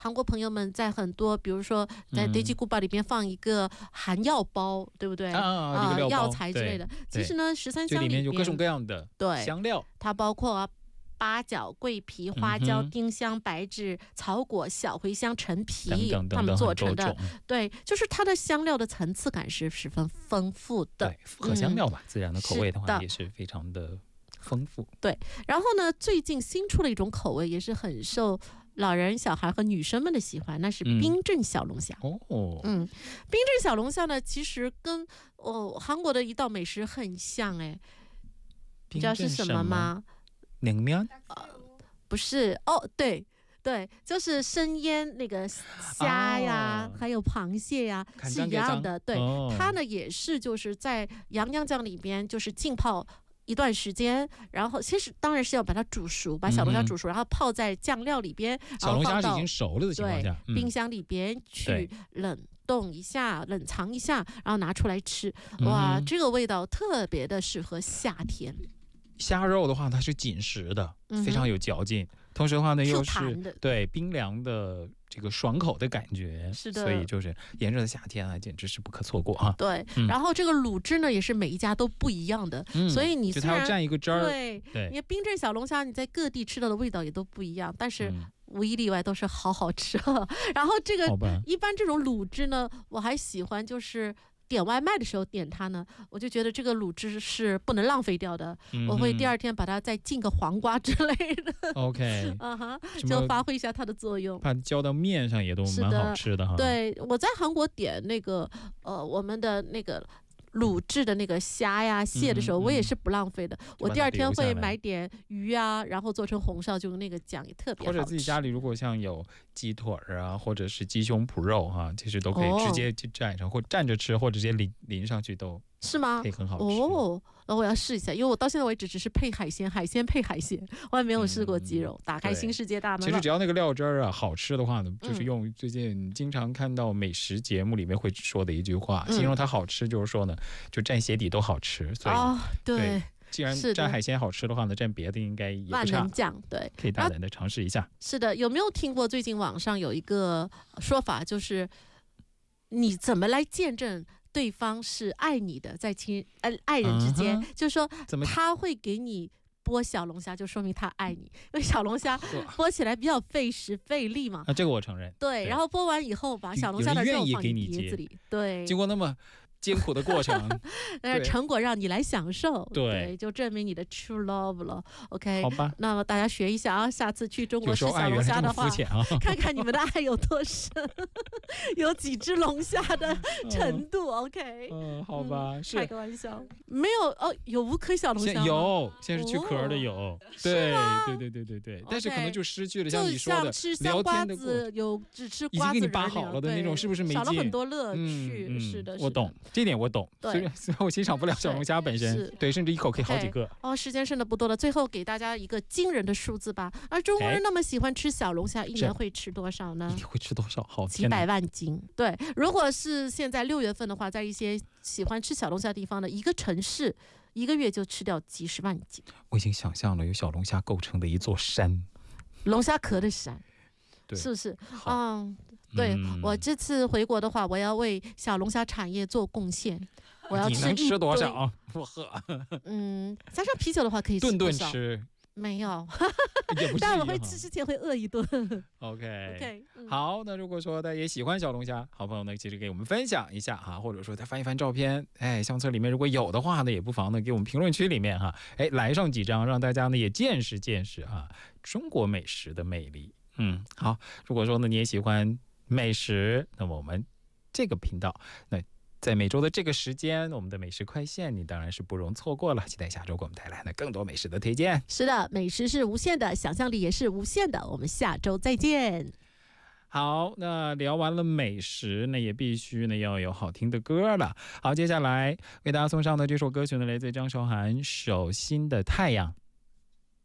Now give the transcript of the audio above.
韩国朋友们在很多，比如说在돼지국밥里边放一个韩药包，对不对？药材之类的。其实呢，13香里面有各种各样的香料， 它包括八角、桂皮、花椒、丁香、白芷、草果、小茴香、陈皮，他们做成的。对，就是它的香料的层次感是十分丰富的。 对，复合香料吧，自然的口味的话也是非常的丰富。 对，然后呢，最近新出了一种口味，也是很受老人、小孩和女生们的喜欢，那是冰镇小龙虾。冰镇小龙虾呢，其实跟韩国的一道美食很像哎，你知道是什么吗？ 冷面？ 不是哦，对，就是生腌那个虾呀，还有螃蟹呀，是一样的。对，它呢也是就是在羊娘酱里边就是浸泡一段时间，然后其实当然是要把它煮熟，把小龙虾煮熟，然后泡在酱料里边， 小龙虾是已经熟了的情况下， 冰箱里边去冷冻一下，冷藏一下，然后拿出来吃。哇，这个味道特别的适合夏天。 虾肉的话，它是紧实的，非常有嚼劲，同时的话呢，又是对冰凉的这个爽口的感觉，是的，所以就是炎热的夏天啊，简直是不可错过啊。 对，然后这个卤汁呢，也是每一家都不一样的，所以你就它要蘸一个汁儿， 对，你冰镇小龙虾，你在各地吃到的味道也都不一样，但是无一例外都是好吃。然后这个一般这种卤汁呢，我还喜欢就是点外卖的时候点它呢，我就觉得这个卤汁是不能浪费掉的，我会第二天把它再浸个黄瓜之类的。 OK， 就发挥一下它的作用， 怕浇到面上也都蛮好吃的哈。 对，我在韩国点那个我们的那个卤制的那个虾呀蟹的时候，我也是不浪费的，我第二天会买点鱼啊，然后做成红烧，就用那个酱也特别好吃。 或者自己家里如果像有鸡腿啊，或者是鸡胸脯肉哈，其实都可以直接就蘸上，或蘸着吃，或者直接淋上去都是吗？ 可以很好吃那我要试一下，因为我到现在为止只是配海鲜配海鲜，我还没有试过鸡肉，打开新世界大门了。 其实只要那个料汁啊好吃的话呢，就是用最近经常看到美食节目里面会说的一句话，形容它好吃就是说呢，就蘸鞋底都好吃。所以对，既然蘸海鲜好吃的话呢，蘸别的应该也不差。万能酱，对， 可以大胆的尝试一下。 是的，有没有听过最近网上有一个说法，就是你怎么来见证对方是爱你的，在爱人之间，就是说他会给你剥小龙虾，就说明他爱你，因为小龙虾剥起来比较费时费力嘛。 这个我承认。 对，然后剥完以后把小龙虾的肉放你碟子里，对， 经过那么艰苦的过程， 但是成果让你来享受，对，就证明你的 true love 了。OK， 好吧， 那么大家学一下啊，下次去中国吃小龙虾的话，看看你们的爱有多深，有几只龙虾的程度。OK， 好吧， 开个玩笑，没有有无壳小龙虾， 有，现在是去壳的有，对，但是可能就失去了像你说的聊天的过程， 有只吃瓜子已经给你扒好了的那种，是不是没劲？ 少了很多乐趣，是的， 我懂。这点我懂，虽然我欣赏不了小龙虾本身，对，甚至一口可以好几个。 时间剩的不多了，最后给大家一个惊人的数字吧。而中国人那么喜欢吃小龙虾，一年会吃多少呢？ 会吃多少？好， 几百万斤。对，如果是现在6月份的话，在一些喜欢吃小龙虾地方的一个城市，一个月就吃掉几十万斤。 我已经想象了有小龙虾构成的一座山， 龙虾壳的山。是不是？对，我这次回国的话，我要为小龙虾产业做贡献。我要你能吃多少？不喝。 加上啤酒的话，可以顿顿吃。 没有， 也不是， 但我会吃之前会饿一顿。 OK， 好，那如果说大家也喜欢小龙虾，好朋友呢，其实给我们分享一下哈，或者说再翻一翻照片，相册里面如果有的话呢，也不妨呢给我们评论区里面哈，来上几张，让大家呢也见识见识啊中国美食的魅力。好，如果说呢你也喜欢美食，那么我们这个频道，那在每周的这个时间，我们的美食快线你当然是不容错过了，期待下周给我们带来的更多美食的推荐。 是的，美食是无限的，想象力也是无限的，我们下周再见。 好，那聊完了美食，那也必须呢要有好听的歌了。好，接下来为大家送上的这首歌曲呢，来自张韶涵《手心的太阳》。